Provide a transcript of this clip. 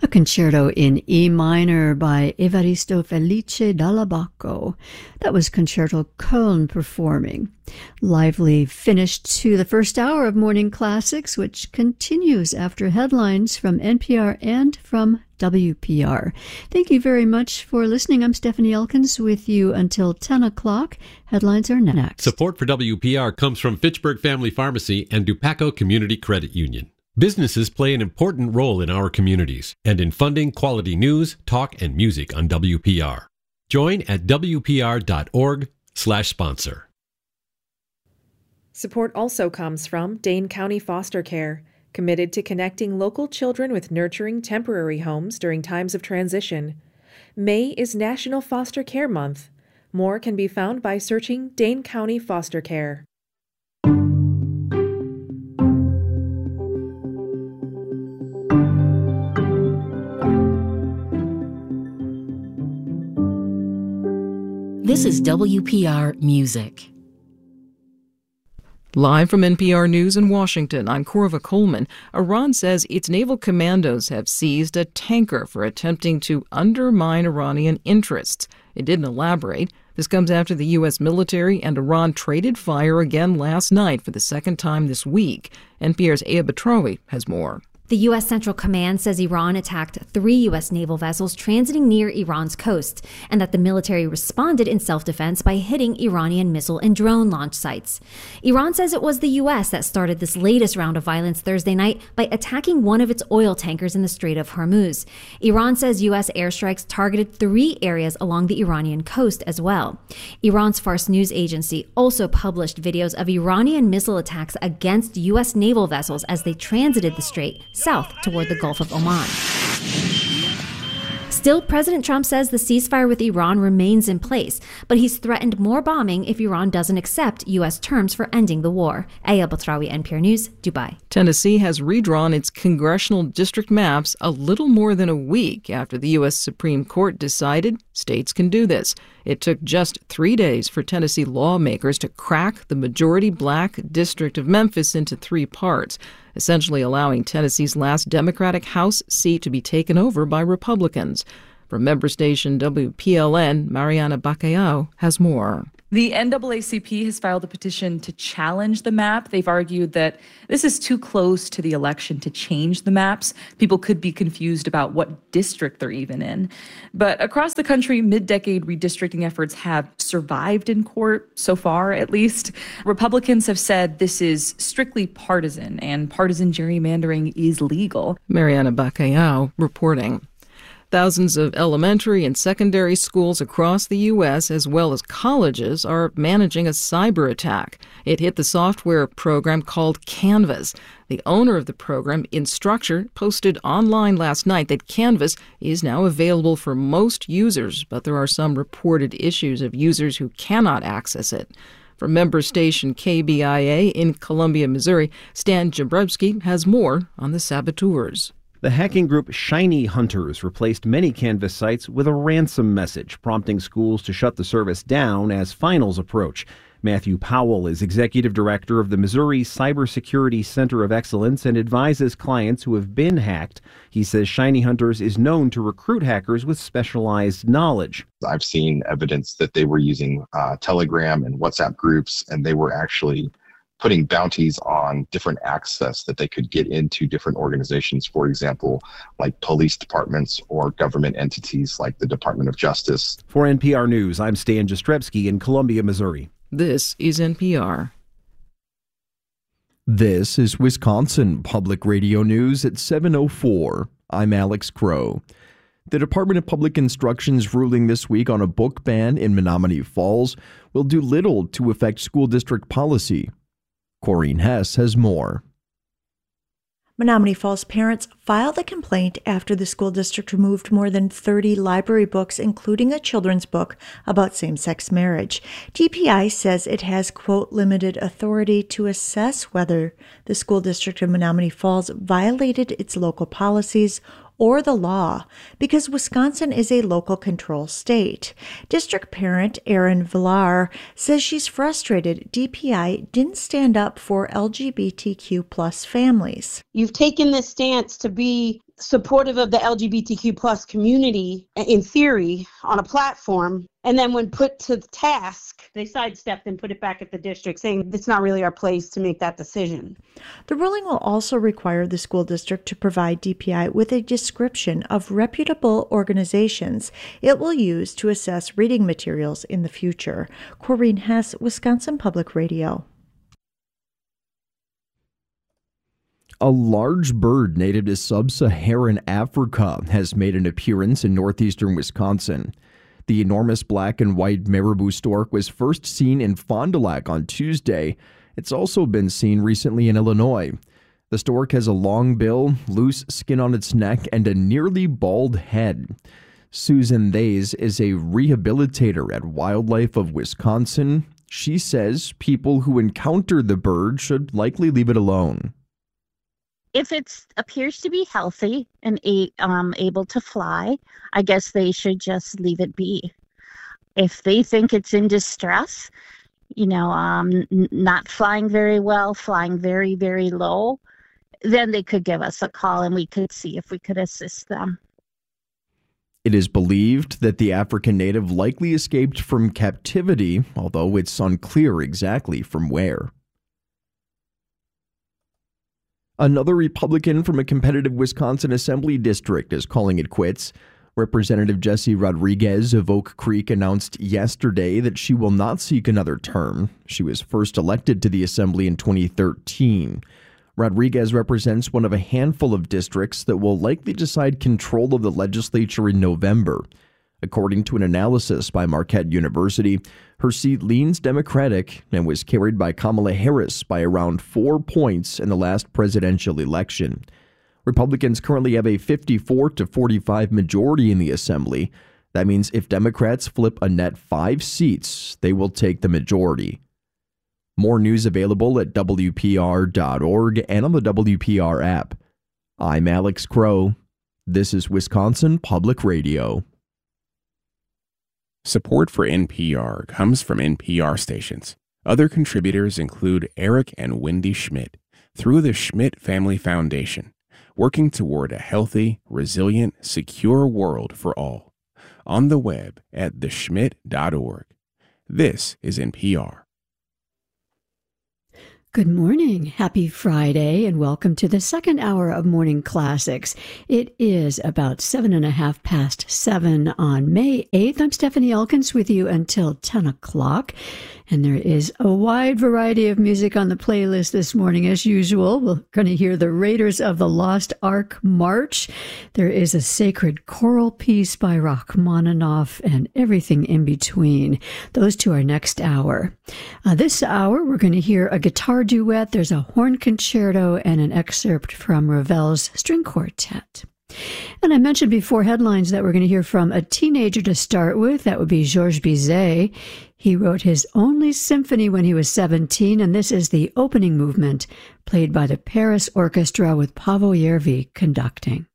A concerto in E minor by Evaristo Felice Dall'Abaco. That was Concerto Köln performing. Lively finish to the first hour of Morning Classics, which continues after headlines from NPR and from WPR. Thank you very much for listening. I'm Stephanie Elkins with you until 10 o'clock. Headlines are next. Support for WPR comes from Fitchburg Family Pharmacy and Dupaco Community Credit Union. Businesses play an important role in our communities and in funding quality news, talk, and music on WPR. Join at wpr.org/sponsor. Support also comes from Dane County Foster Care, committed to connecting local children with nurturing temporary homes during times of transition. May is National Foster Care Month. More can be found by searching Dane County Foster Care. This is WPR Music. Live from NPR News in Washington, I'm Corva Coleman. Iran says its naval commandos have seized a tanker for attempting to undermine Iranian interests. It didn't elaborate. This comes after the U.S. military and Iran traded fire again last night for the second time this week. NPR's Aya Batrawi has more. The U.S. Central Command says Iran attacked 3 U.S. naval vessels transiting near Iran's coast, and that the military responded in self-defense by hitting Iranian missile and drone launch sites. Iran says it was the U.S. that started this latest round of violence Thursday night by attacking one of its oil tankers in the Strait of Hormuz. Iran says U.S. airstrikes targeted 3 areas along the Iranian coast as well. Iran's Fars news agency also published videos of Iranian missile attacks against U.S. naval vessels as they transited the strait south toward the Gulf of Oman. Still, President Trump says the ceasefire with Iran remains in place, but he's threatened more bombing if Iran doesn't accept U.S. terms for ending the war. Aya Batrawi, NPR News, Dubai. Tennessee has redrawn its congressional district maps a little more than a week after the U.S. Supreme Court decided states can do this. It took just 3 days for Tennessee lawmakers to crack the majority black district of Memphis into 3 parts, essentially allowing Tennessee's last Democratic House seat to be taken over by Republicans. From member station WPLN, Mariana Bacallao has more. The NAACP has filed a petition to challenge the map. They've argued that this is too close to the election to change the maps. People could be confused about what district they're even in. But across the country, mid-decade redistricting efforts have survived in court, so far at least. Republicans have said this is strictly partisan, and partisan gerrymandering is legal. Mariana Bacallao reporting. Thousands of elementary and secondary schools across the U.S., as well as colleges, are managing a cyber attack. It hit the software program called Canvas. The owner of the program, Instructure, posted online last night that Canvas is now available for most users, but there are some reported issues of users who cannot access it. From member station KBIA in Columbia, Missouri, Stan Jabrowski has more on the saboteurs. The hacking group Shiny Hunters replaced many Canvas sites with a ransom message, prompting schools to shut the service down as finals approach. Matthew Powell is executive director of the Missouri Cybersecurity Center of Excellence and advises clients who have been hacked. He says Shiny Hunters is known to recruit hackers with specialized knowledge. I've seen evidence that they were using Telegram and WhatsApp groups, and they were actually putting bounties on different access that they could get into different organizations, for example, like police departments or government entities like the Department of Justice. For NPR News, I'm Stan Jastrzebski in Columbia, Missouri. This is NPR. This is Wisconsin Public Radio News at 7:04. I'm Alex Crow. The Department of Public Instruction's ruling this week on a book ban in Menomonee Falls will do little to affect school district policy. Corrine Hess has more. Menomonee Falls parents filed a complaint after the school district removed more than 30 library books, including a children's book about same-sex marriage. DPI says it has, quote, limited authority to assess whether the school district of Menomonee Falls violated its local policies or the law, because Wisconsin is a local control state. District parent Erin Villar says she's frustrated DPI didn't stand up for LGBTQ plus families. You've taken this stance to be supportive of the LGBTQ plus community in theory on a platform, and then when put to the task, they sidestepped and put it back at the district, saying it's not really our place to make that decision. The ruling will also require the school district to provide DPI with a description of reputable organizations it will use to assess reading materials in the future. Corrine Hess, Wisconsin Public Radio. A large bird native to sub-Saharan Africa has made an appearance in northeastern Wisconsin. The enormous black and white marabou stork was first seen in Fond du Lac on Tuesday. It's also been seen recently in Illinois. The stork has a long bill, loose skin on its neck, and a nearly bald head. Susan Thays is a rehabilitator at Wildlife of Wisconsin. She says people who encounter the bird should likely leave it alone. If it appears to be healthy and able to fly, I guess they should just leave it be. If they think it's in distress, not flying very well, flying very, very low, then they could give us a call and we could see if we could assist them. It is believed that the African native likely escaped from captivity, although it's unclear exactly from where. Another Republican from a competitive Wisconsin Assembly district is calling it quits. Representative Jessie Rodriguez of Oak Creek announced yesterday that she will not seek another term. She was first elected to the Assembly in 2013. Rodriguez represents one of a handful of districts that will likely decide control of the legislature in November. According to an analysis by Marquette University, her seat leans Democratic and was carried by Kamala Harris by around 4 points in the last presidential election. Republicans currently have a 54-45 majority in the Assembly. That means if Democrats flip a net 5 seats, they will take the majority. More news available at WPR.org and on the WPR app. I'm Alex Crow. This is Wisconsin Public Radio. Support for NPR comes from NPR stations. Other contributors include Eric and Wendy Schmidt through the Schmidt Family Foundation, working toward a healthy, resilient, secure world for all. On the web at theschmidt.org. This is NPR. Good morning. Happy Friday, and welcome to the second hour of Morning Classics. It is about 7:05 on May 8th. I'm Stephanie Elkins with you until 10 o'clock. And there is a wide variety of music on the playlist this morning, as usual. We're going to hear the Raiders of the Lost Ark March. There is a sacred choral piece by Rachmaninoff and everything in between. Those two are next hour. This hour, we're going to hear a guitar duet. There's a horn concerto and an excerpt from Ravel's string quartet. And I mentioned before headlines that we're going to hear from a teenager to start with. That would be Georges Bizet. He wrote his only symphony when he was 17, and this is the opening movement, played by the Paris Orchestra with Paavo Järvi conducting.